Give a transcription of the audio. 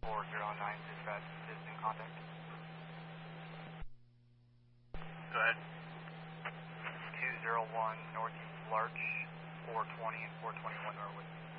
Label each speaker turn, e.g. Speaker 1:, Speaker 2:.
Speaker 1: 409 dispatch is in contact.
Speaker 2: Go ahead.
Speaker 1: 201 Northeast Larch, 420 and 421 Norwood.